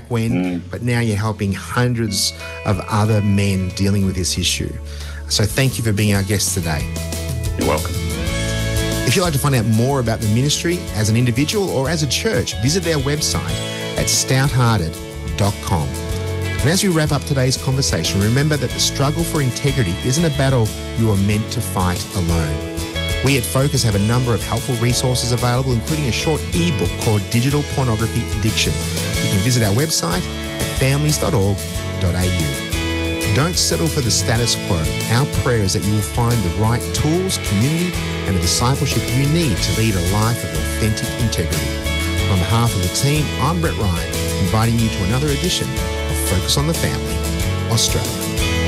back when, but now you're helping hundreds of other men dealing with this issue. So thank you for being our guest today. You're welcome. If you'd like to find out more about the ministry as an individual or as a church, visit their website at stouthearted.com. And as we wrap up today's conversation, remember that the struggle for integrity isn't a battle you are meant to fight alone. We at Focus have a number of helpful resources available, including a short ebook called Digital Pornography Addiction. You can visit our website at families.org.au. Don't settle for the status quo. Our prayer is that you will find the right tools, community, and the discipleship you need to lead a life of authentic integrity. On behalf of the team, I'm Brett Ryan, inviting you to another edition of Focus on the Family, Australia.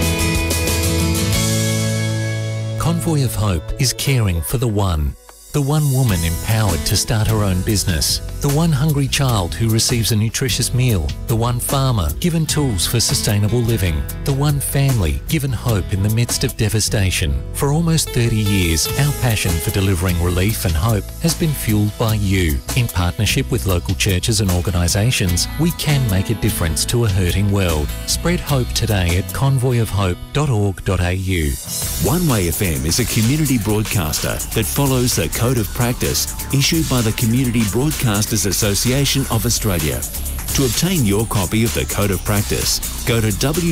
Convoy of Hope is caring for the one woman empowered to start her own business, the one hungry child who receives a nutritious meal, the one farmer given tools for sustainable living, the one family given hope in the midst of devastation. For almost 30 years, our passion for delivering relief and hope has been fueled by you. In partnership with local churches and organisations, we can make a difference to a hurting world. Spread hope today at convoyofhope.org.au. One Way FM is a community broadcaster that follows the Code of Practice issued by the Community Broadcasters Association of Australia. To obtain your copy of the Code of Practice, go to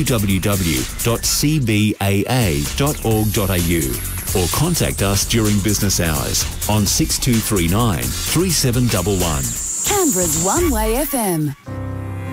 www.cbaa.org.au or contact us during business hours on 6239 3711. Canberra's One Way FM.